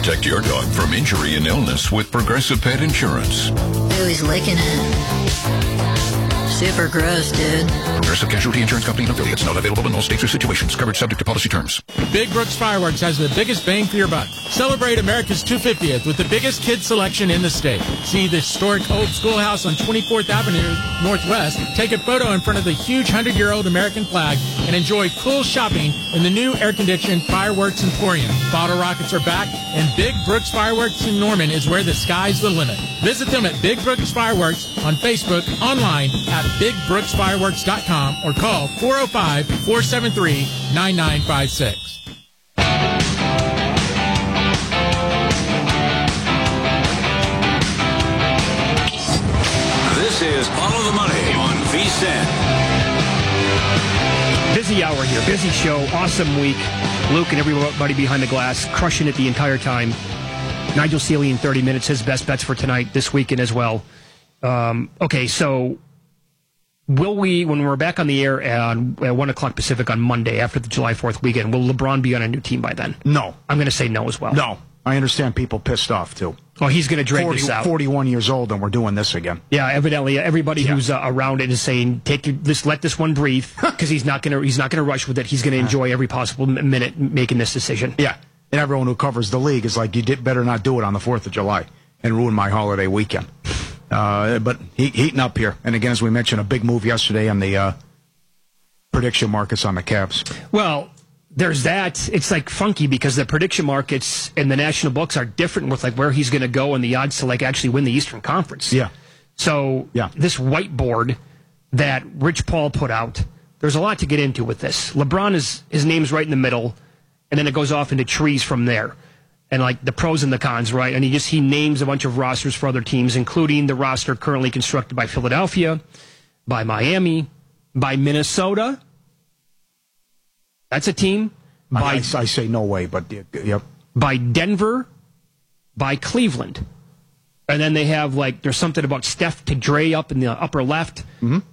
Protect your dog from injury and illness with Progressive Pet Insurance. Ooh, he's licking it. Super gross, dude. Progressive Casualty Insurance Company and affiliates. Not available in all states or situations. Coverage subject to policy terms. Big Brooks Fireworks has the biggest bang for your buck. Celebrate America's 250th with the biggest kids selection in the state. See the historic old schoolhouse on 24th Avenue Northwest. Take a photo in front of the huge 100-year-old American flag and enjoy cool shopping in the new air-conditioned Fireworks Emporium. Bottle rockets are back, and Big Brooks Fireworks in Norman is where the sky's the limit. Visit them at Big Brooks Fireworks on Facebook, online at BigBrooksFireworks.com, or call 405-473-9956. This is Follow the Money on VSiN. Busy hour here, busy show, awesome week. Luke and everybody behind the glass crushing it the entire time. Nigel Seeley in 30 minutes, his best bets for tonight, this weekend as well. Okay, so will we, when we're back on the air at 1 o'clock Pacific on Monday after the July 4th weekend, will LeBron be on a new team by then? No. I'm going to say no as well. No. I understand people pissed off, too. Oh, he's going to drag this out. 41 years old, and we're doing this again. Yeah, evidently, everybody who's around it is saying, let this one breathe, because he's not going to rush with it. He's going to enjoy every possible minute making this decision. Yeah, and everyone who covers the league is like, better not do it on the 4th of July and ruin my holiday weekend. But heating up here. And again, as we mentioned, a big move yesterday on the prediction markets on the Cavs. Well, there's that. It's like funky because the prediction markets and the national books are different with like where he's going to go and the odds to like actually win the Eastern Conference. Yeah. So this whiteboard that Rich Paul put out, there's a lot to get into with this. LeBron his name's right in the middle, and then it goes off into trees from there. And like the pros and the cons, right? And he names a bunch of rosters for other teams, including the roster currently constructed by Philadelphia, by Miami, by Minnesota. That's a team. I say no way, but yep. By Denver, by Cleveland. And then they have there's something about Steph to Dre up in the upper left. Mm-hmm.